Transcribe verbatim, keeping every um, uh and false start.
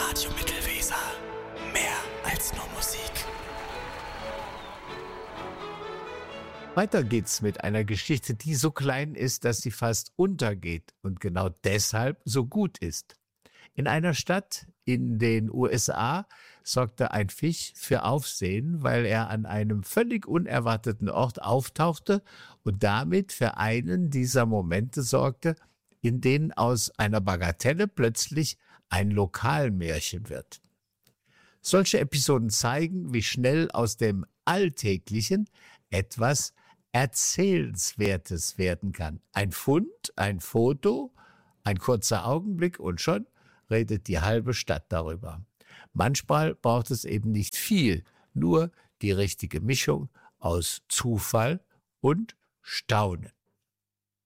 Radio Mittelweser. Mehr als nur Musik. Weiter geht's mit einer Geschichte, die so klein ist, dass sie fast untergeht und genau deshalb so gut ist. In einer Stadt in den U S A sorgte ein Fisch für Aufsehen, weil er an einem völlig unerwarteten Ort auftauchte und damit für einen dieser Momente sorgte, in denen aus einer Bagatelle plötzlich ein Lokalmärchen wird. Solche Episoden zeigen, wie schnell aus dem Alltäglichen etwas Erzählenswertes werden kann. Ein Fund, ein Foto, ein kurzer Augenblick und schon redet die halbe Stadt darüber. Manchmal braucht es eben nicht viel, nur die richtige Mischung aus Zufall und Staunen.